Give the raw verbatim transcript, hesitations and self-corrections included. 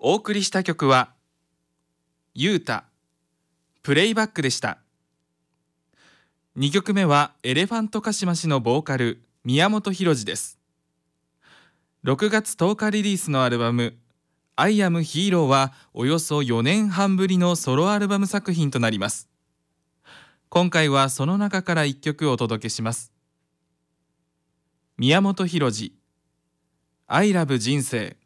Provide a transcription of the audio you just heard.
お送りした曲はゆうたプレイバックでした。にきょくめはエレファントカシマシのボーカル宮本浩次です。ろくがつとおかリリースのアルバムI am Hero はおよそよねんはんぶりのソロアルバム作品となります。今回はその中からいっきょくお届けします。宮本浩次 I love 人生。